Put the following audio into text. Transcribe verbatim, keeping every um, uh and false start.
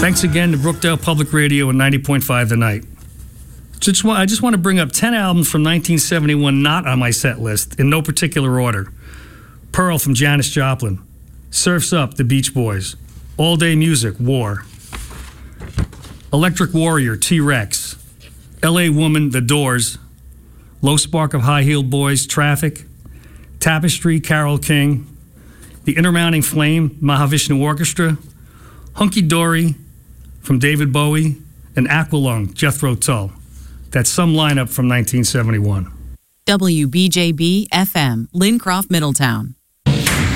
Thanks again to Brookdale Public Radio and ninety point five The Night. Just want, I just want to bring up ten albums from nineteen seventy-one not on my set list, in no particular order. Pearl from Janis Joplin. Surf's Up, The Beach Boys. All Day Music, War. Electric Warrior, T-Rex. L A Woman, The Doors. Low Spark of High Heeled Boys, Traffic. Tapestry, Carole King. The Intermounting Flame, Mahavishnu Orchestra. Hunky Dory from David Bowie. And Aqualung, Jethro Tull. That's some lineup from nineteen seventy-one. W B J B F M, Lincroft, Middletown.